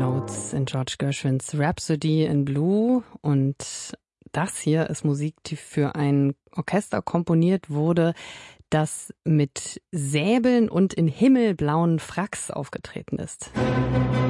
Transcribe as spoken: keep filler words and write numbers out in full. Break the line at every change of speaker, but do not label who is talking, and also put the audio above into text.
Notes in George Gershwins Rhapsody in Blue. Und das hier ist Musik, die für ein Orchester komponiert wurde, das mit Säbeln und in himmelblauen Fracks aufgetreten ist.